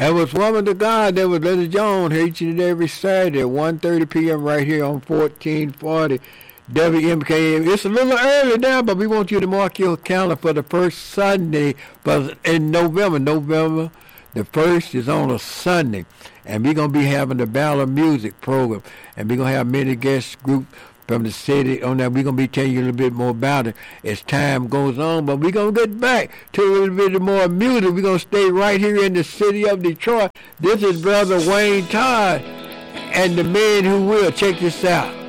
And was Woman to God, there was Little Joan each and every Saturday at 1:30 p.m. right here on 1440 WMKM. It's a little early now, but we want you to mark your calendar for the first Sunday in November. November the 1st is on a Sunday. And we're going to be having the Battle of Music program. And we're going to have many guest groups from the city on that. We're going to be telling you a little bit more about it as time goes on. But we're going to get back to a little bit more music. We're going to stay right here in the city of Detroit. This is Brother Wayne Todd and the Men Who Will. Check this out.